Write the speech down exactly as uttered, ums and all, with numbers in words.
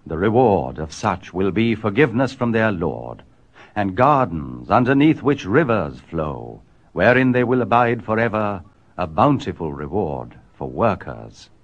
The reward of such will be forgiveness from their Lord, and gardens underneath which rivers flow, wherein they will abide forever, a bountiful reward for workers.